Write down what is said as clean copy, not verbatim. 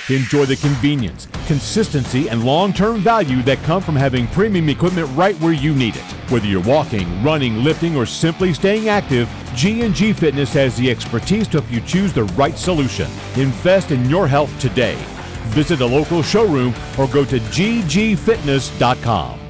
Enjoy the convenience, consistency, and long-term value that come from having premium equipment right where you need it. Whether you're walking, running, lifting, or simply staying active, G&G Fitness has the expertise to help you choose the right solution. Invest in your health today. Visit a local showroom or go to ggfitness.com.